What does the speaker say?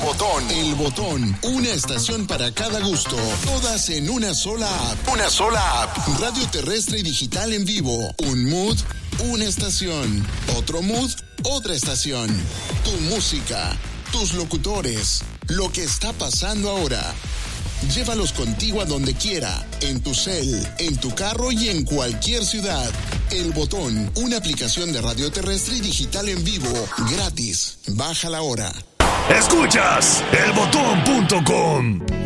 Botón. El Botón. Una estación para cada gusto. Todas en una sola app. Una sola app. Radio terrestre y digital en vivo. Un mood, una estación. Otro mood, otra estación. Tu música, tus locutores, lo que está pasando ahora. Llévalos contigo a donde quiera, en tu cel, en tu carro y en cualquier ciudad. El Botón, una aplicación de radio terrestre y digital en vivo, gratis. Bájala ahora. Escuchas elbotón.com.